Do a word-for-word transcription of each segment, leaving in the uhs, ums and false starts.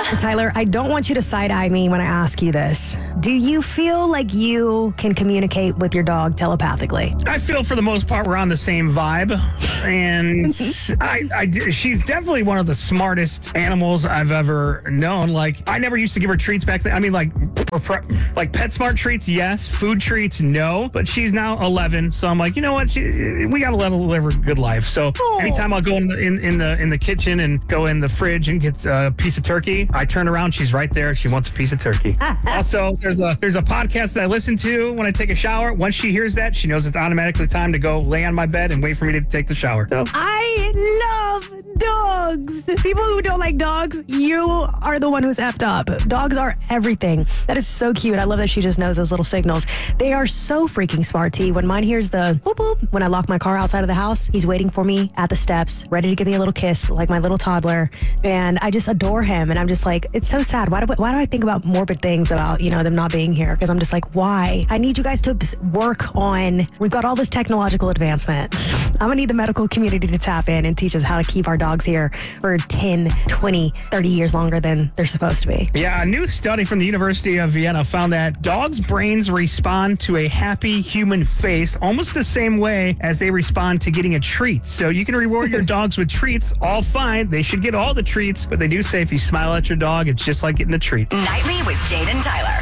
Tyler, I don't want you to side-eye me when I ask you this. Do you feel like you can communicate with your dog telepathically? I feel for the most part we're on the same vibe. And I, I, she's definitely one of the smartest animals I've ever known. Like, I never used to give her treats back then. I mean, like, like PetSmart treats, yes. Food treats, no. But she's now eleven, so I'm like, you know what? She, we got to let her live a good life. So oh. anytime I'll go in the, in, in, the, in the kitchen and go in the fridge and get a piece of turkey, I turn around, she's right there. She wants a piece of turkey. Also, there's a there's a podcast that I listen to when I take a shower. Once she hears that, she knows it's automatically time to go lay on my bed and wait for me to take the shower. So. I love dogs. People who don't like dogs, you are the one who's effed up. Dogs are everything. That is so cute. I love that she just knows those little signals. They are so freaking smart, T. When mine hears the whoop whoop, when I lock my car outside of the house, he's waiting for me at the steps, ready to give me a little kiss like my little toddler. And I just adore him. And I'm just like, it's so sad. Why do, why do I think about morbid things about, you know, them not being here? Because I'm just like, why? I need you guys to work on, we've got all this technological advancement. I'm going to need the medical community to tap in and teach us how to keep our dogs here for ten, twenty, thirty years longer than they're supposed to be. Yeah, a new study from the University of Vienna found that dogs' brains respond to a happy human face almost the same way as they respond to getting a treat. So you can reward your dogs with treats, all fine. They should get all the treats, but they do say if you smile at your dog, it's just like getting a treat. Nightly with Jade and Tyler.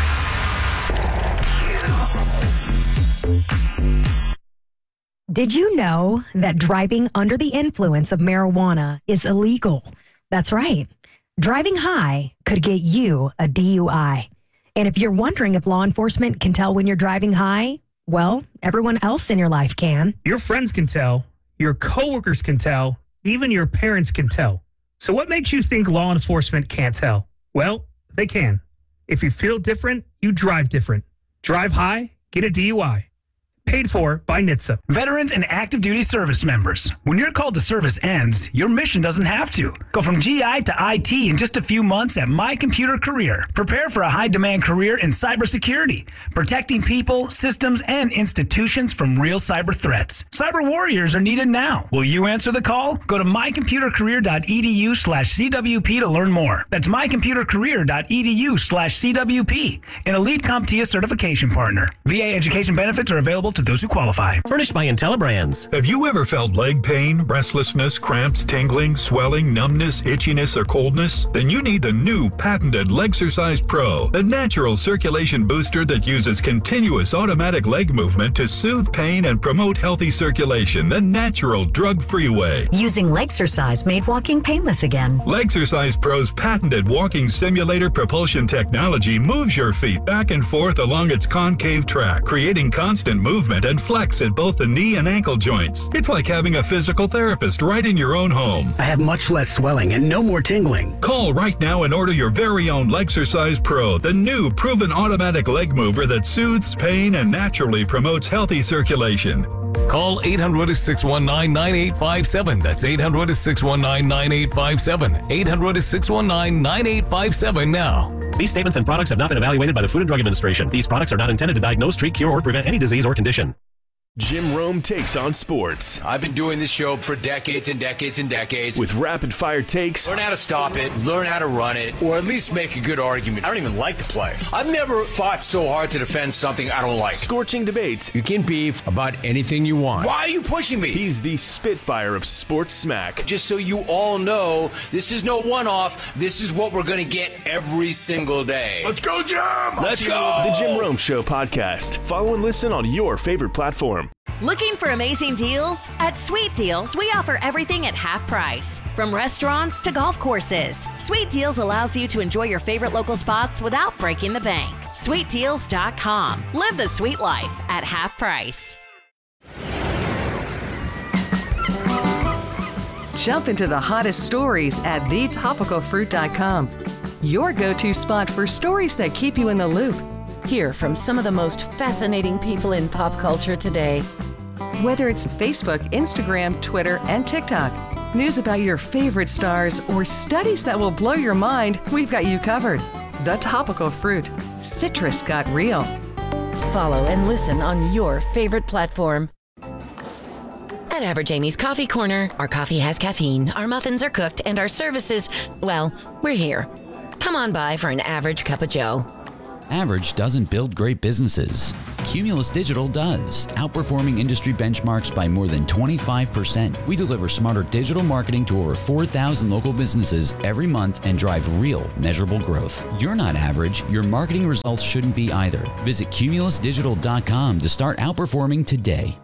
Did you know that driving under the influence of marijuana is illegal? That's right. Driving high could get you a D U I. And if you're wondering if law enforcement can tell when you're driving high, well, everyone else in your life can. Your friends can tell, your coworkers can tell, even your parents can tell. So what makes you think law enforcement can't tell? Well, they can. If you feel different, you drive different. Drive high, get a D U I. Paid for by N H T S A. Veterans and active duty service members. When your call to service ends, your mission doesn't have to. Go from G I to I T in just a few months at My Computer Career. Prepare for a high-demand career in cybersecurity, protecting people, systems, and institutions from real cyber threats. Cyber warriors are needed now. Will you answer the call? Go to mycomputercareer.edu slash CWP to learn more. That's mycomputercareer.edu slash CWP, an elite CompTIA certification partner. V A education benefits are available to those who qualify. Furnished by IntelliBrands. Have you ever felt leg pain, restlessness, cramps, tingling, swelling, numbness, itchiness, or coldness? Then you need the new patented Legsercise Pro, the natural circulation booster that uses continuous automatic leg movement to soothe pain and promote healthy circulation the natural, drug-free way. Using Legsercise made walking painless again. Legsercise Pro's patented walking simulator propulsion technology moves your feet back and forth along its concave track, creating constant movement and flex at both the knee and ankle joints. It's like having a physical therapist right in your own home. I have much less swelling and no more tingling. Call right now and order your very own Legsercise Pro, the new proven automatic leg mover that soothes pain and naturally promotes healthy circulation. Call eight hundred, six one nine, nine eight five seven. That's eight hundred, six one nine, nine eight five seven. eight hundred, six one nine, nine eight five seven now. These statements and products have not been evaluated by the Food and Drug Administration. These products are not intended to diagnose, treat, cure, or prevent any disease or condition. Jim Rome takes on sports. I've been doing this show for decades and decades and decades. With rapid-fire takes. Learn how to stop it, learn how to run it, or at least make a good argument. I don't even like to play. I've never fought so hard to defend something I don't like. Scorching debates. You can beef about anything you want. Why are you pushing me? He's the Spitfire of sports smack. Just so you all know, this is no one-off. This is what we're going to get every single day. Let's go, Jim! Let's go! The Jim Rome Show podcast. Follow and listen on your favorite platform. Looking for amazing deals? At Sweet Deals, we offer everything at half price. From restaurants to golf courses, Sweet Deals allows you to enjoy your favorite local spots without breaking the bank. sweet deals dot com. Live the sweet life at half price. Jump into the hottest stories at the topical fruit dot com. Your go-to spot for stories that keep you in the loop. Hear from some of the most fascinating people in pop culture today. Whether it's Facebook, Instagram, Twitter, and TikTok, news about your favorite stars, or studies that will blow your mind, we've got you covered. The Topical Fruit. Citrus got real. Follow and listen on your favorite platform. At Average Amy's Coffee Corner, our coffee has caffeine, our muffins are cooked, and our services, well, we're here. Come on by for an average cup of joe. Average doesn't build great businesses. Cumulus Digital does, outperforming industry benchmarks by more than twenty-five percent. We deliver smarter digital marketing to over four thousand local businesses every month and drive real, measurable growth. You're not average. Your marketing results shouldn't be either. Visit cumulus digital dot com to start outperforming today.